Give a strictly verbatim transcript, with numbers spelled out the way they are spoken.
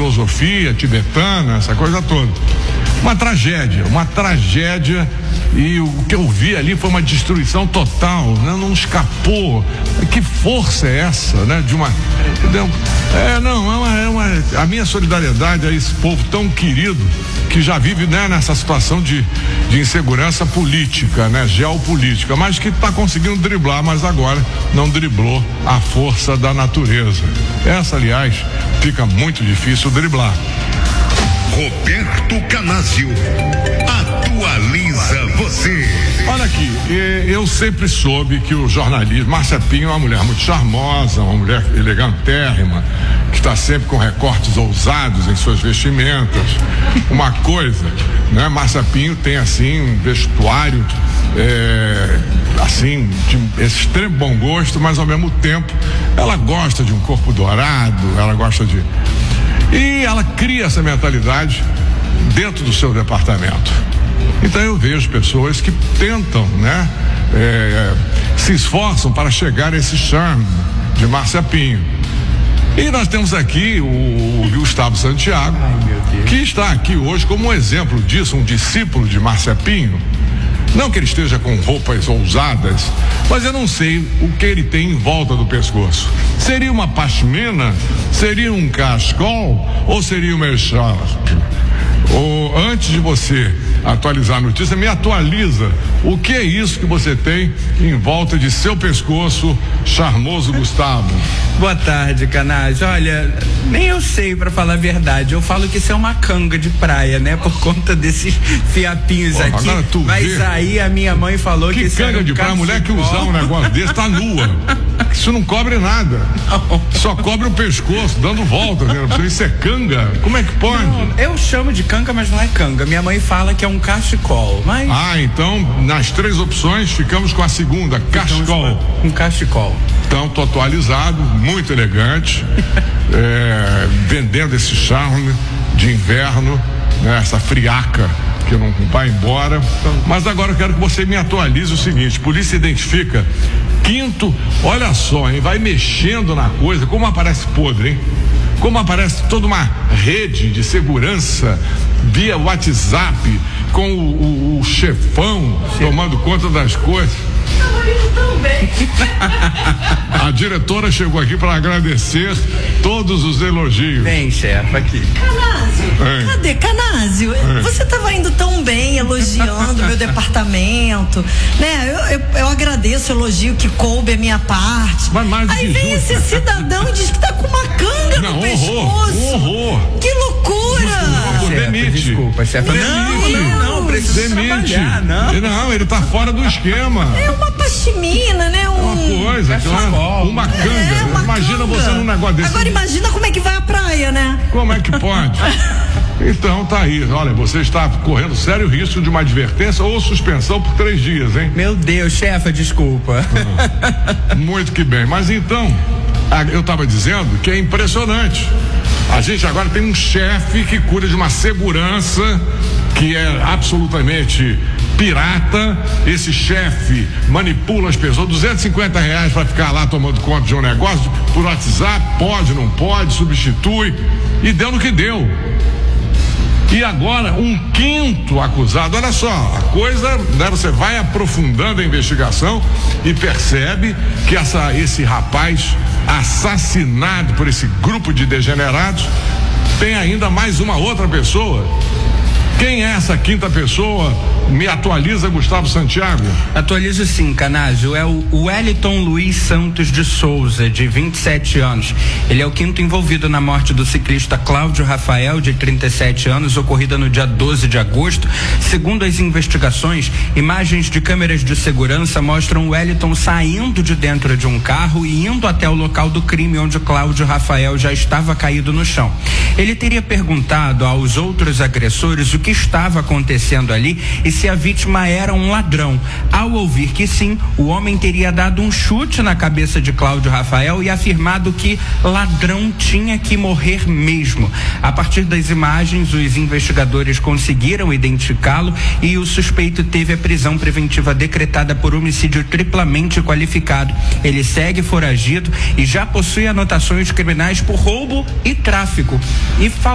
filosofia tibetana, essa coisa toda. Uma tragédia, uma tragédia, e o que eu vi ali foi uma destruição total, né? Não escapou. Que força é essa, né? De uma, entendeu? É, não, é uma, é uma, a minha solidariedade a esse povo tão querido que já vive, né, nessa situação de, de insegurança política, né? Geopolítica, mas que está conseguindo driblar, mas agora não driblou a força da natureza. Essa, aliás, fica muito difícil driblar. Roberto Canásio atualiza você. Olha aqui, eu sempre soube que o jornalismo, Márcia Pinho é uma mulher muito charmosa, uma mulher elegantérrima, que está sempre com recortes ousados em suas vestimentas. Uma coisa, né? Márcia Pinho tem assim um vestuário é, assim de extremo bom gosto, mas ao mesmo tempo ela gosta de um corpo dourado, ela gosta de... E ela cria essa mentalidade dentro do seu departamento. Então eu vejo pessoas que tentam, né, é, se esforçam para chegar a esse charme de Márcia Pinho. E nós temos aqui o, o Gustavo Santiago, Ai, que está aqui hoje como um exemplo disso, um discípulo de Márcia Pinho. Não que ele esteja com roupas ousadas, mas eu não sei o que ele tem em volta do pescoço. Seria uma pashmina? Seria um cachecol? Ou seria uma echarpe? Ou, antes de você atualizar a notícia, me atualiza o que é isso que você tem em volta de seu pescoço, charmoso Gustavo. Boa tarde, Canásio. Olha, nem eu sei, pra falar a verdade. Eu falo que isso é uma canga de praia, né? Por conta desses fiapinhos. Porra, aqui. Mas vê. Aí a minha mãe falou que, que isso canga um de praia, a mulher que usar um negócio desse tá nua. Isso não cobre nada. Não. Só cobre o pescoço, dando volta, né? Isso é canga? Como é que pode? Não, eu chamo de canga, mas não é canga. Minha mãe fala que é um cachecol, mas... Ah, então, nas três opções, ficamos com a segunda, cachecol. Um cachecol. Então, tô atualizado, muito elegante, é, vendendo esse charme de inverno, né, essa friaca que não vai embora. Mas agora eu quero que você me atualize o seguinte: polícia identifica quinto, olha só, hein, vai mexendo na coisa, como aparece podre, hein? Como aparece toda uma rede de segurança via WhatsApp com o, o, o chefão Sim. tomando conta das coisas. A diretora chegou aqui para agradecer todos os elogios. Vem, chefe, aqui. Canásio, cadê? Canásio, é. Você estava indo tão bem, elogiando o meu departamento, né? Eu, eu, eu agradeço o elogio que coube a minha parte. Mas mais Aí vem justo. Esse cidadão e diz que tá com uma canga não, no um pescoço. Um horror. Que loucura! Desculpa, chefe, demite. Desculpa, chefe. Demite. Não, não, não, precisa demite. Não. não, ele tá fora do esquema. É uma pashmina, né? Um... Uma coisa, claro, uma canga. É, uma imagina canga. Você num negócio desse. Agora imagina como é que vai à praia, né? Como é que pode? Então tá aí, olha, você está correndo sério risco de uma advertência ou suspensão por três dias, hein? Meu Deus, chefe, desculpa. Ah, muito que bem, mas então, eu estava dizendo que é impressionante. A gente agora tem um chefe que cuida de uma segurança que é absolutamente pirata. Esse chefe manipula as pessoas, duzentos e cinquenta reais para ficar lá tomando conta de um negócio por WhatsApp, pode, não pode, substitui, e deu no que deu. E agora um quinto acusado. Olha só, a coisa, né, você vai aprofundando a investigação e percebe que essa, esse rapaz assassinado por esse grupo de degenerados tem ainda mais uma outra pessoa. Quem é essa quinta pessoa? Me atualiza, Gustavo Santiago. Atualizo sim, Canásio. É o Wellington Luiz Santos de Souza, de vinte e sete anos. Ele é o quinto envolvido na morte do ciclista Cláudio Rafael, de trinta e sete anos, ocorrida no dia doze de agosto. Segundo as investigações, imagens de câmeras de segurança mostram o Wellington saindo de dentro de um carro e indo até o local do crime, onde Cláudio Rafael já estava caído no chão. Ele teria perguntado aos outros agressores o que estava acontecendo ali e se a vítima era um ladrão. Ao ouvir que sim, o homem teria dado um chute na cabeça de Cláudio Rafael e afirmado que ladrão tinha que morrer mesmo. A partir das imagens, os investigadores conseguiram identificá-lo e o suspeito teve a prisão preventiva decretada por homicídio triplamente qualificado. Ele segue foragido e já possui anotações criminais por roubo e tráfico. E